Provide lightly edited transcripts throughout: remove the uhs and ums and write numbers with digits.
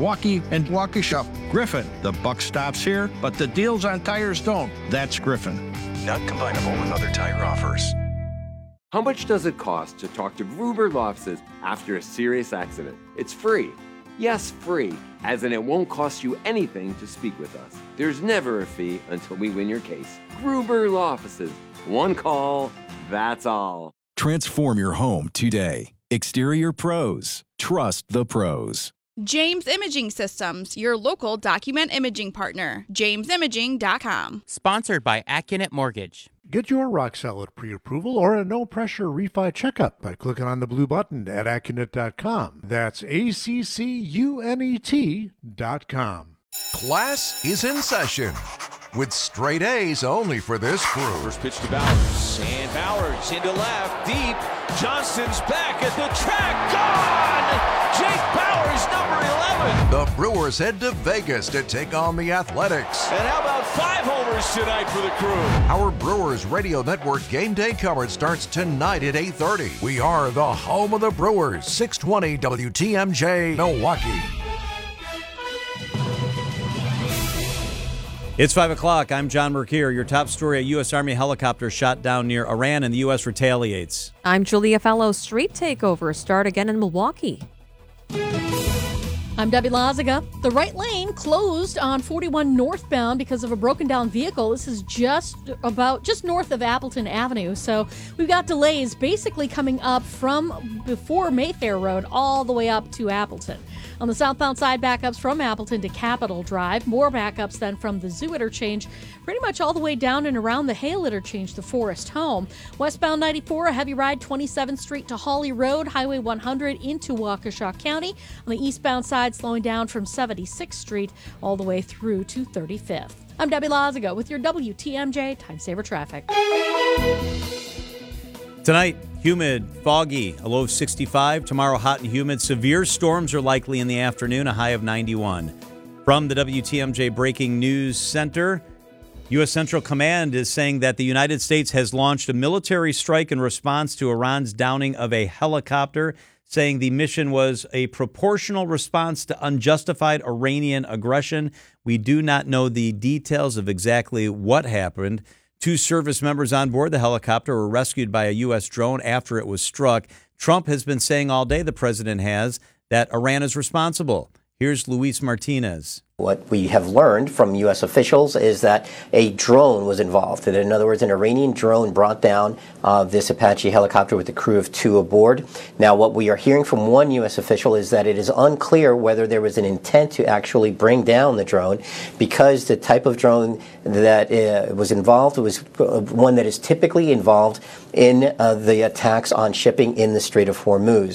Milwaukee and Waukesha. Griffin, the buck stops here, but the deals on tires don't. That's Griffin. Not combinable with other tire offers. How much does it cost to talk to Gruber Law Offices after a serious accident? It's free. Yes, free, as in it won't cost you anything to speak with us. There's never a fee until we win your case. Gruber Law Offices. One call, that's all. Transform your home today. Exterior Pros. Trust the pros. James Imaging Systems, your local document imaging partner. JamesImaging.com. Sponsored by AccuNet Mortgage. Get your rock solid pre-approval or a no-pressure refi checkup by clicking on the blue button at AccuNet.com. That's AccuNet.com. Class is in session with straight A's only for this crew. First pitch to Bowers, and Bowers into left, deep. Johnston's back at the track, gone! Jake Bowers, number 11. The Brewers head to Vegas to take on the Athletics. And how about 5 homers tonight for the crew? Our Brewers Radio Network game day coverage starts tonight at 8:30. We are the home of the Brewers, 620 WTMJ, Milwaukee. It's 5 o'clock. I'm John Mercure. Your top story, a U.S. Army helicopter shot down near Iran and the U.S. retaliates. I'm Julia Fellow. Street takeovers start again in Milwaukee. I'm Debbie Lazaga. The right lane closed on 41 northbound because of a broken down vehicle. This is just north of Appleton Avenue. So we've got delays basically coming up from before Mayfair Road all the way up to Appleton. On the southbound side, backups from Appleton to Capitol Drive. More backups then from the Zoo Interchange, pretty much all the way down and around the Hale Interchange to Forest Home. Westbound 94, a heavy ride 27th Street to Hawley Road, Highway 100 into Waukesha County. On the eastbound side, slowing down from 76th Street all the way through to 35th. I'm Debbie Lazaga with your WTMJ Time Saver Traffic. Tonight, humid, foggy, a low of 65. Tomorrow, hot and humid. Severe storms are likely in the afternoon, a high of 91. From the WTMJ Breaking News Center, U.S. Central Command is saying that the United States has launched a military strike in response to Iran's downing of a helicopter, saying the mission was a proportional response to unjustified Iranian aggression. We do not know the details of exactly what happened. 2 service members on board the helicopter were rescued by a U.S. drone after it was struck. Trump has been saying all day, the president has, that Iran is responsible. Here's Luis Martinez. What we have learned from U.S. officials is that a drone was involved. In other words, an Iranian drone brought down this Apache helicopter with a crew of 2 aboard. Now, what we are hearing from one U.S. official is that it is unclear whether there was an intent to actually bring down the drone, because the type of drone that was involved was one that is typically involved in the attacks on shipping in the Strait of Hormuz.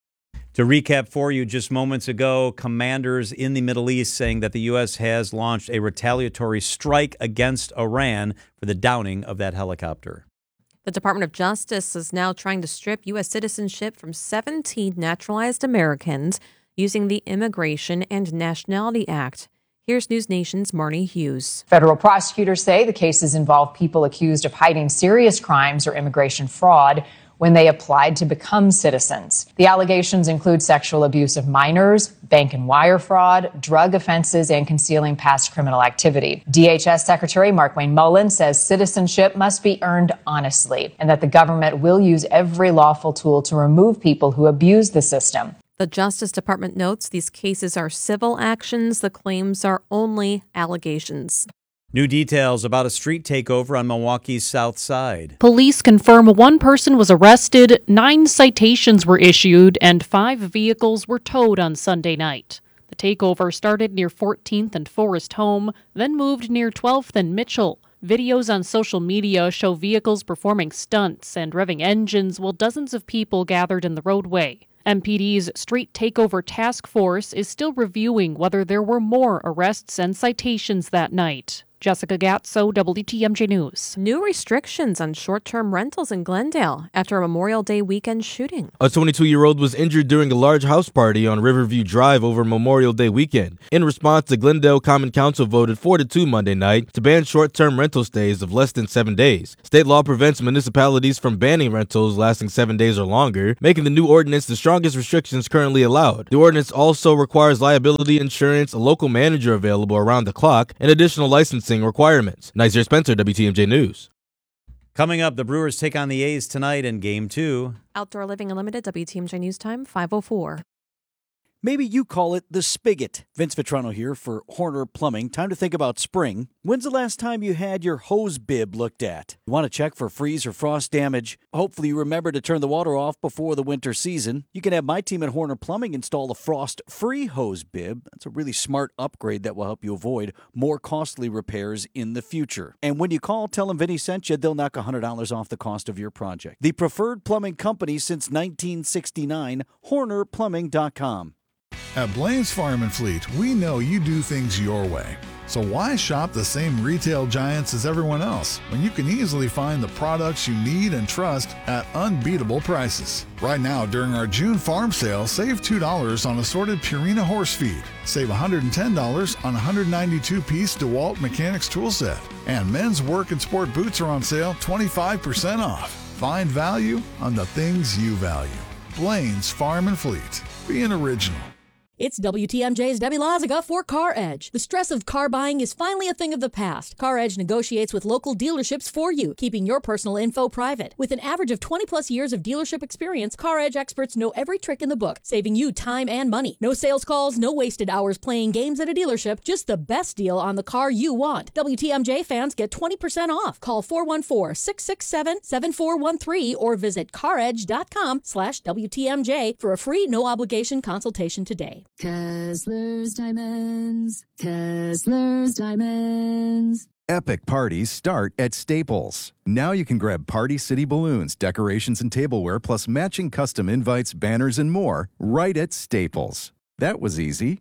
To recap for you, just moments ago, commanders in the Middle East saying that the U.S. has launched a retaliatory strike against Iran for the downing of that helicopter. The Department of Justice is now trying to strip U.S. citizenship from 17 naturalized Americans using the Immigration and Nationality Act. Here's News Nation's Marnie Hughes. Federal prosecutors say the cases involve people accused of hiding serious crimes or immigration fraud when they applied to become citizens. The allegations include sexual abuse of minors, bank and wire fraud, drug offenses, and concealing past criminal activity. DHS Secretary Markwayne Mullin says citizenship must be earned honestly, and that the government will use every lawful tool to remove people who abuse the system. The Justice Department notes these cases are civil actions. The claims are only allegations. New details about a street takeover on Milwaukee's South Side. Police confirm 1 person was arrested, 9 citations were issued, and 5 vehicles were towed on Sunday night. The takeover started near 14th and Forest Home, then moved near 12th and Mitchell. Videos on social media show vehicles performing stunts and revving engines while dozens of people gathered in the roadway. MPD's Street Takeover Task Force is still reviewing whether there were more arrests and citations that night. Jessica Gatso, WTMJ News. New restrictions on short-term rentals in Glendale after a Memorial Day weekend shooting. A 22-year-old was injured during a large house party on Riverview Drive over Memorial Day weekend. In response, the Glendale Common Council voted 4-2 Monday night to ban short-term rental stays of less than 7 days. State law prevents municipalities from banning rentals lasting 7 days or longer, making the new ordinance the strongest restrictions currently allowed. The ordinance also requires liability insurance, a local manager available around the clock, and additional licensing requirements. Nizer Spencer, WTMJ News. Coming up, the Brewers take on the A's tonight in Game 2. Outdoor Living Unlimited, WTMJ News Time, 5:04. Maybe you call it the spigot. Vince Vitrano here for Horner Plumbing. Time to think about spring. When's the last time you had your hose bib looked at? You want to check for freeze or frost damage? Hopefully you remember to turn the water off before the winter season. You can have my team at Horner Plumbing install a frost-free hose bib. That's a really smart upgrade that will help you avoid more costly repairs in the future. And when you call, tell them Vinny sent you. They'll knock $100 off the cost of your project. The preferred plumbing company since 1969, HornerPlumbing.com. At Blaine's Farm and Fleet, we know you do things your way. So why shop the same retail giants as everyone else when you can easily find the products you need and trust at unbeatable prices? Right now, during our June farm sale, save $2 on assorted Purina horse feed. Save $110 on a 192-piece DeWalt Mechanics tool set. And men's work and sport boots are on sale 25% off. Find value on the things you value. Blaine's Farm and Fleet. Being original. It's WTMJ's Debbie Loziga for Car Edge. The stress of car buying is finally a thing of the past. Car Edge negotiates with local dealerships for you, keeping your personal info private. With an average of 20-plus years of dealership experience, Car Edge experts know every trick in the book, saving you time and money. No sales calls, no wasted hours playing games at a dealership, just the best deal on the car you want. WTMJ fans get 20% off. Call 414-667-7413 or visit caredge.com/WTMJ for a free no-obligation consultation today. Kessler's Diamonds. Kessler's Diamonds. Epic parties start at Staples. Now you can grab Party City balloons, decorations, and tableware, plus matching custom invites, banners, and more right at Staples. That was easy.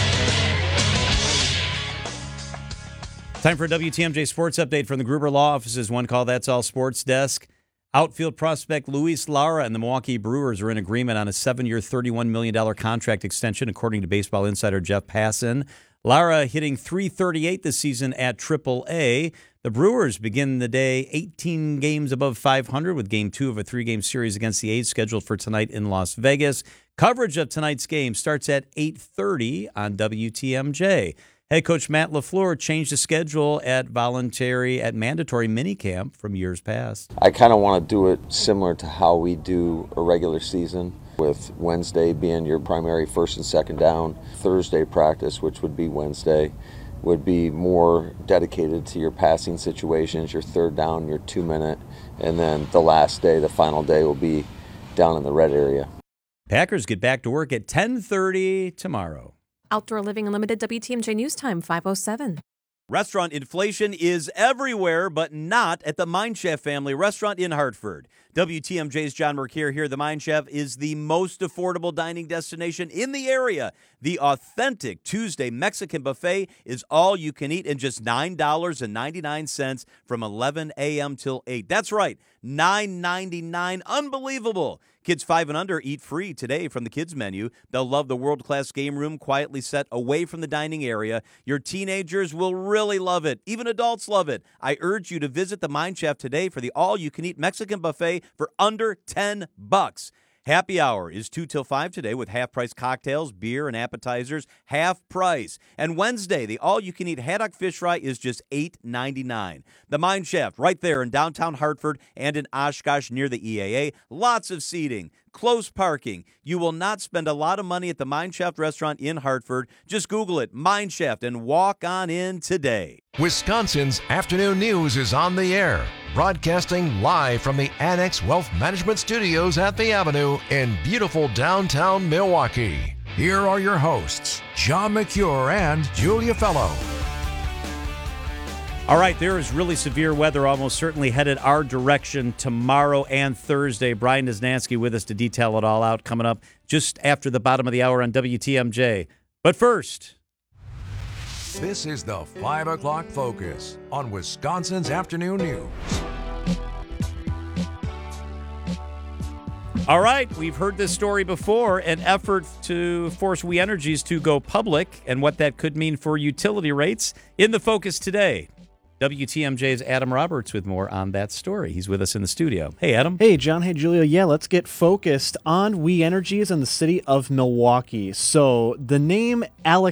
Time for a WTMJ Sports Update from the Gruber Law Office's One Call That's All Sports Desk. Outfield prospect Luis Lara and the Milwaukee Brewers are in agreement on a 7-year, $31 million contract extension, according to baseball insider Jeff Passan. Lara hitting .338 this season at AAA. The Brewers begin the day 18 games above 500 with Game 2 of a 3-game series against the A's scheduled for tonight in Las Vegas. Coverage of tonight's game starts at 8:30 on WTMJ. Head coach Matt LaFleur changed the schedule at mandatory minicamp from years past. I kind of want to do it similar to how we do a regular season, with Wednesday being your primary first and second down. Thursday practice, which would be Wednesday, would be more dedicated to your passing situations, your third down, your 2-minute, and then the last day, the final day, will be down in the red area. Packers get back to work at 10:30 tomorrow. Outdoor Living Unlimited, WTMJ News Time, 5:07. Restaurant inflation is everywhere, but not at the Mind Chef family restaurant in Hartford. WTMJ's John Mercure here. The Mind Chef is the most affordable dining destination in the area. The authentic Tuesday Mexican buffet is all you can eat in just $9.99 from 11 a.m. till 8. That's right, $9.99. Unbelievable. Kids 5 and under eat free today from the kids menu. They'll love the world-class game room quietly set away from the dining area. Your teenagers will really love it. Even adults love it. I urge you to visit the Mind Chef today for the all-you-can-eat Mexican buffet for under $10. Happy hour is 2 till 5 today with half-price cocktails, beer, and appetizers, half price. And Wednesday, the all-you-can-eat haddock fish fry is just $8.99. The Mind Chef, right there in downtown Hartford and in Oshkosh near the EAA. Lots of seating, close parking. You will not spend a lot of money at the Mind Chef restaurant in Hartford. Just Google it, Mind Chef, and walk on in today. Wisconsin's Afternoon News is on the air, broadcasting live from the Annex Wealth Management Studios at the Avenue in beautiful downtown Milwaukee. Here are your hosts, John Mercure and Julia Fellow. All right, there is really severe weather almost certainly headed our direction tomorrow and Thursday. Brian Desnansky with us to detail it all out, coming up just after the bottom of the hour on WTMJ. But first, This is the 5 o'clock Focus on Wisconsin's Afternoon News. All right, we've heard this story before, an effort to force We Energies to go public and what that could mean for utility rates. In the Focus today, WTMJ's Adam Roberts with more on that story. He's with us in the studio. Hey, Adam. Hey, John. Hey, Julia. Yeah, let's get focused on We Energies and the city of Milwaukee. So the name